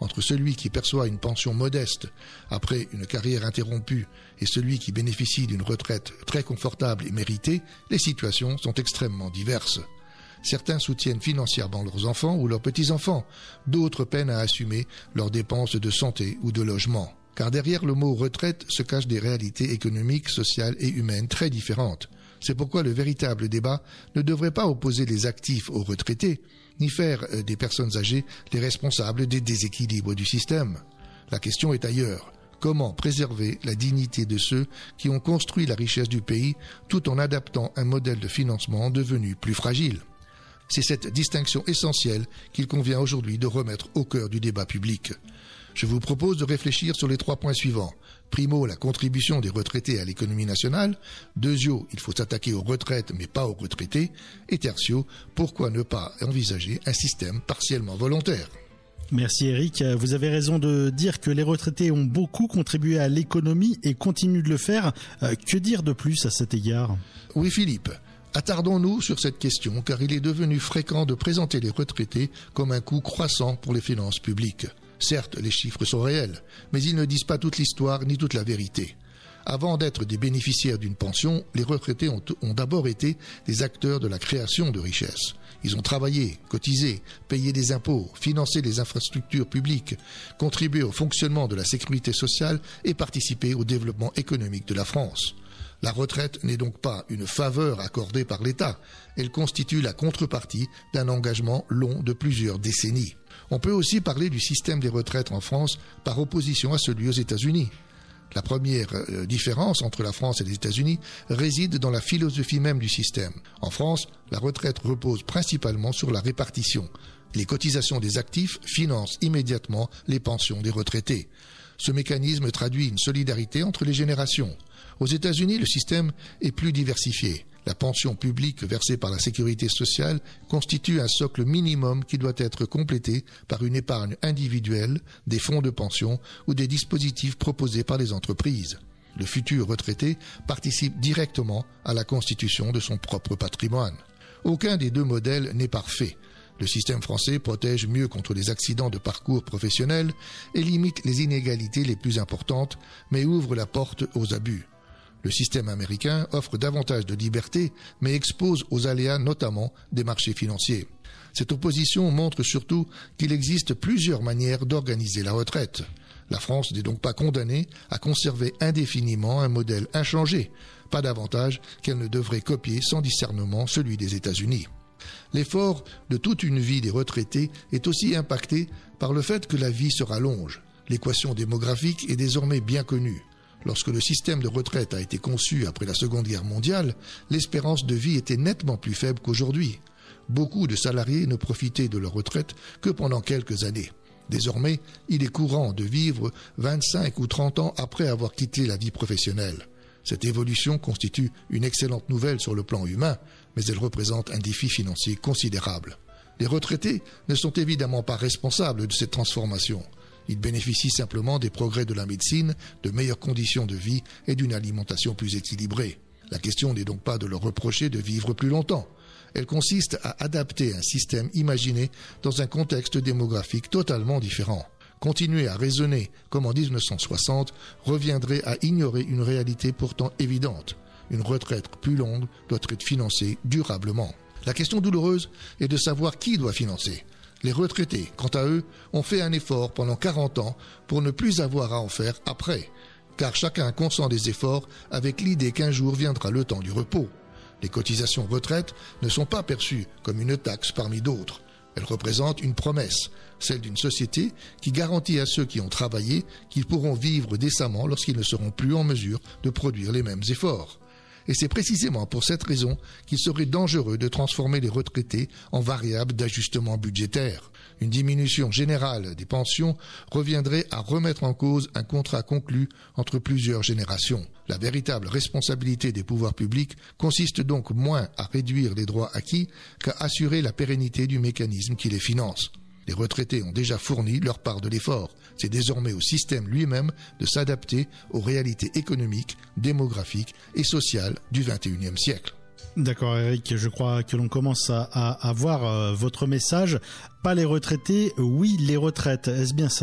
entre celui qui perçoit une pension modeste après une carrière interrompue et celui qui bénéficie d'une retraite très confortable et méritée, les situations sont extrêmement diverses. Certains soutiennent financièrement leurs enfants ou leurs petits-enfants, d'autres peinent à assumer leurs dépenses de santé ou de logement. Car derrière le mot retraite se cachent des réalités économiques, sociales et humaines très différentes. C'est pourquoi le véritable débat ne devrait pas opposer les actifs aux retraités, ni faire des personnes âgées les responsables des déséquilibres du système. La question est ailleurs. Comment préserver la dignité de ceux qui ont construit la richesse du pays tout en adaptant un modèle de financement devenu plus fragile ? C'est cette distinction essentielle qu'il convient aujourd'hui de remettre au cœur du débat public. Je vous propose de réfléchir sur les 3 points suivants. Primo, la contribution des retraités à l'économie nationale. Deuxio, il faut s'attaquer aux retraites mais pas aux retraités. Et tertio, pourquoi ne pas envisager un système partiellement volontaire ? Merci Eric. Vous avez raison de dire que les retraités ont beaucoup contribué à l'économie et continuent de le faire. Que dire de plus à cet égard ? Oui Philippe. Attardons-nous sur cette question car il est devenu fréquent de présenter les retraités comme un coût croissant pour les finances publiques. Certes, les chiffres sont réels, mais ils ne disent pas toute l'histoire ni toute la vérité. Avant d'être des bénéficiaires d'une pension, les retraités ont d'abord été des acteurs de la création de richesses. Ils ont travaillé, cotisé, payé des impôts, financé les infrastructures publiques, contribué au fonctionnement de la sécurité sociale et participé au développement économique de la France. La retraite n'est donc pas une faveur accordée par l'État, elle constitue la contrepartie d'un engagement long de plusieurs décennies. On peut aussi parler du système des retraites en France par opposition à celui aux États-Unis. La première différence entre la France et les États-Unis réside dans la philosophie même du système. En France, la retraite repose principalement sur la répartition. Les cotisations des actifs financent immédiatement les pensions des retraités. Ce mécanisme traduit une solidarité entre les générations. Aux États-Unis, le système est plus diversifié. La pension publique versée par la sécurité sociale constitue un socle minimum qui doit être complété par une épargne individuelle, des fonds de pension ou des dispositifs proposés par les entreprises. Le futur retraité participe directement à la constitution de son propre patrimoine. Aucun des 2 modèles n'est parfait. Le système français protège mieux contre les accidents de parcours professionnels et limite les inégalités les plus importantes, mais ouvre la porte aux abus. Le système américain offre davantage de liberté, mais expose aux aléas notamment des marchés financiers. Cette opposition montre surtout qu'il existe plusieurs manières d'organiser la retraite. La France n'est donc pas condamnée à conserver indéfiniment un modèle inchangé, pas davantage qu'elle ne devrait copier sans discernement celui des États-Unis. L'effort de toute une vie des retraités est aussi impacté par le fait que la vie se rallonge. L'équation démographique est désormais bien connue. Lorsque le système de retraite a été conçu après la Seconde Guerre mondiale, l'espérance de vie était nettement plus faible qu'aujourd'hui. Beaucoup de salariés ne profitaient de leur retraite que pendant quelques années. Désormais, il est courant de vivre 25 ou 30 ans après avoir quitté la vie professionnelle. Cette évolution constitue une excellente nouvelle sur le plan humain, mais elle représente un défi financier considérable. Les retraités ne sont évidemment pas responsables de cette transformation. Ils bénéficient simplement des progrès de la médecine, de meilleures conditions de vie et d'une alimentation plus équilibrée. La question n'est donc pas de leur reprocher de vivre plus longtemps. Elle consiste à adapter un système imaginé dans un contexte démographique totalement différent. Continuer à raisonner comme en 1960 reviendrait à ignorer une réalité pourtant évidente. Une retraite plus longue doit être financée durablement. La question douloureuse est de savoir qui doit financer. Les retraités, quant à eux, ont fait un effort pendant 40 ans pour ne plus avoir à en faire après, car chacun consent des efforts avec l'idée qu'un jour viendra le temps du repos. Les cotisations retraite ne sont pas perçues comme une taxe parmi d'autres. Elles représentent une promesse, celle d'une société qui garantit à ceux qui ont travaillé qu'ils pourront vivre décemment lorsqu'ils ne seront plus en mesure de produire les mêmes efforts. Et c'est précisément pour cette raison qu'il serait dangereux de transformer les retraités en variable d'ajustement budgétaire. Une diminution générale des pensions reviendrait à remettre en cause un contrat conclu entre plusieurs générations. La véritable responsabilité des pouvoirs publics consiste donc moins à réduire les droits acquis qu'à assurer la pérennité du mécanisme qui les finance. Les retraités ont déjà fourni leur part de l'effort. C'est désormais au système lui-même de s'adapter aux réalités économiques, démographiques et sociales du XXIe siècle. D'accord Eric, je crois que l'on commence à voir votre message. Pas les retraités, oui les retraites. Est-ce bien ça ?